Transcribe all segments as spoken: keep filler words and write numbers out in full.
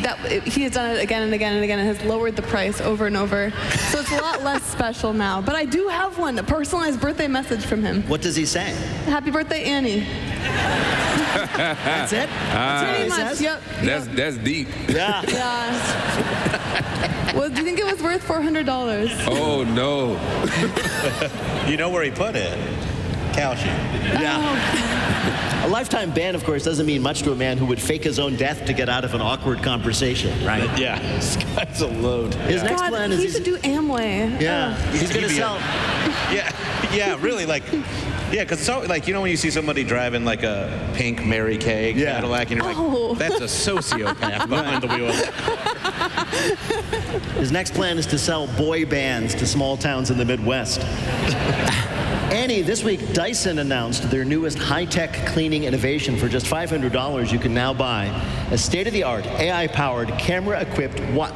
that he has done it again and again and again and has lowered the price over and over. So it's a lot less special now. But I do have one, a personalized birthday message from him. What does he say? Happy birthday, Annie. That's it? That's Pretty what he much, says? yep. That's yep. that's deep. Yeah. Yeah. Well, do you think it was worth four hundred dollars? Oh no. You know where he put it? Calcium. Yeah. A lifetime ban, of course, doesn't mean much to a man who would fake his own death to get out of an awkward conversation, right? Yeah. This guy's a load. His next God, plan is he he's, should do Amway. yeah, he's going to He'd be a- sell. Yeah, yeah, really, like, yeah, because so, like, you know when you see somebody driving like a pink Mary Kay Yeah. Cadillac, and you're like, Oh. that's a sociopath behind the wheel. His next plan is to sell boy bands to small towns in the Midwest. Annie, this week Dyson announced their newest high-tech cleaning innovation. For just five hundred dollars, you can now buy a state-of-the-art, A I-powered, camera-equipped what?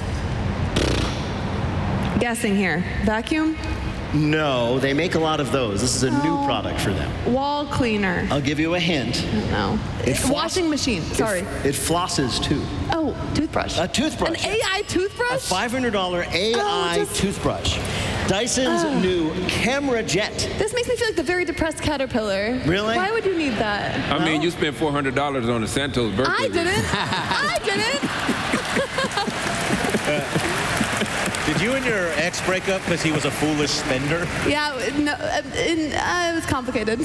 Guessing here. Vacuum? No, they make a lot of those. This is a new product for them. Wall cleaner. I'll give you a hint. No. It floss- Washing machine. Sorry. It, it flosses, too. Oh, toothbrush. A toothbrush. An A I toothbrush? A five hundred dollars A I Oh, just- toothbrush. Dyson's Oh. new Camera Jet. This makes me feel like the very depressed caterpillar. Really? Why would you need that? I mean, you spent four hundred dollars on the Santos birthday. I didn't. I didn't. Did you and your ex break up because he was a foolish spender? Yeah, no, uh, in, uh, it was complicated.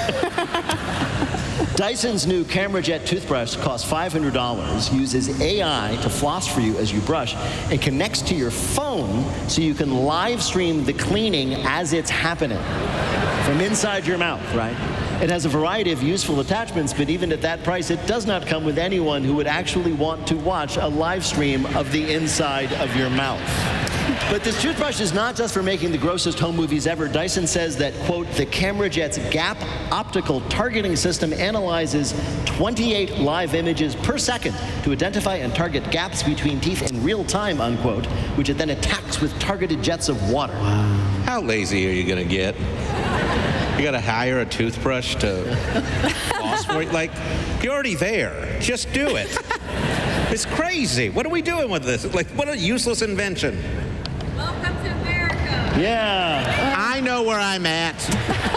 Dyson's new Camera Jet toothbrush costs five hundred dollars, uses A I to floss for you as you brush, and connects to your phone so you can live stream the cleaning as it's happening from inside your mouth, right? It has a variety of useful attachments, but even at that price, it does not come with anyone who would actually want to watch a live stream of the inside of your mouth. But this toothbrush is not just for making the grossest home movies ever. Dyson says that, quote, the Camera Jet's gap optical targeting system analyzes twenty-eight live images per second to identify and target gaps between teeth in real time, unquote, which it then attacks with targeted jets of water. How lazy are you going to get? You got to hire a toothbrush to floss for you? Like, you're already there. Just do it. It's crazy. What are we doing with this? Like, what a useless invention. Welcome to America. Yeah. I know where I'm at.